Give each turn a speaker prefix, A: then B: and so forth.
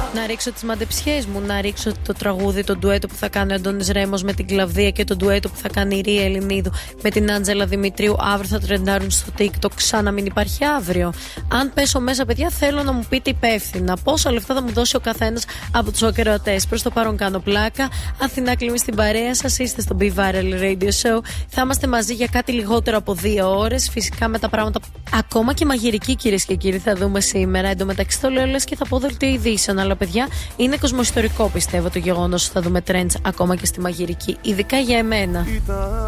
A: Να ρίξω τις μαντεψιές μου, να ρίξω το τραγούδι, το ντουέτο που θα κάνει ο Αντώνης Ρέμος με την Κλαβδία και το ντουέτο που θα κάνει η Ρία Ελληνίδου με την Άντζελα Δημητρίου. Αύριο θα τρεντάρουν στο TikTok, σαν να μην υπάρχει αύριο. Αν πέσω μέσα, παιδιά, θέλω να μου πείτε υπεύθυνα πόσα λεφτά θα μου δώσει ο καθένας από τους ακροατές. Προς το παρόν κάνω πλάκα. Αθηνά Κλίμη στην παρέα σας, είστε στο Be Viral Radio Show. Θα είμαστε μαζί για κάτι λιγότερο από 2 ώρες. Φυσικά με τα πράγματα ακόμα και μαγειρική, κυρίες και κύριοι, θα δούμε σήμερα. Εν τω μεταξύ το λέω λες και θα πω δελτίο ειδήσεων, αλλά παιδιά, είναι κοσμοϊστορικό πιστεύω το γεγονός ότι θα δούμε trends ακόμα και στη μαγειρική, ειδικά για εμένα.